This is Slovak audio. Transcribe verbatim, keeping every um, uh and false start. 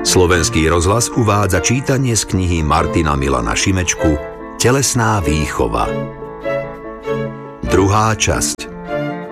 Slovenský rozhlas uvádza čítanie z knihy Martina Milana Šimečku Telesná výchova. Druhá časť.